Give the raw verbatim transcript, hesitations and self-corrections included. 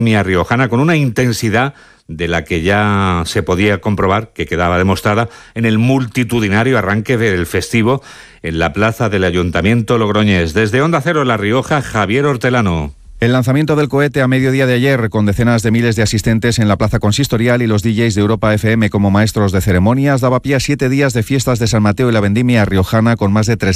riojana con una intensidad de la que ya se podía comprobar, que quedaba demostrada en el multitudinario arranque del festivo en la plaza del Ayuntamiento logroñés. Desde Onda Cero La Rioja, Javier Hortelano. El lanzamiento del cohete a mediodía de ayer, con decenas de miles de asistentes en la plaza consistorial y los D Js de Europa F M como maestros de ceremonias, daba pie a siete días de fiestas de San Mateo y la vendimia riojana con más de trescientos